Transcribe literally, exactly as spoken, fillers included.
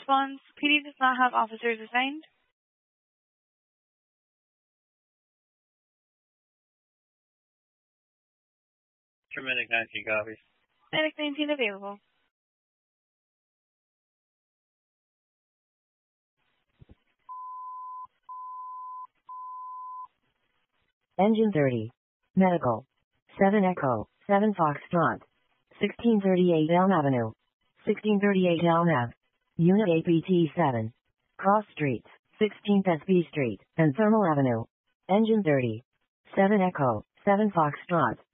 response. P D does not have officers assigned. Medic nineteen copies. Medic nineteen available. Engine thirty. Medical. seven Echo, seven Foxtrot. sixteen thirty-eight Elm Avenue. sixteen thirty-eight Elm Ave. Unit A P T seven. Cross Streets, sixteenth S B Street, and Thermal Avenue. Engine thirty. seven Echo, seven Foxtrot.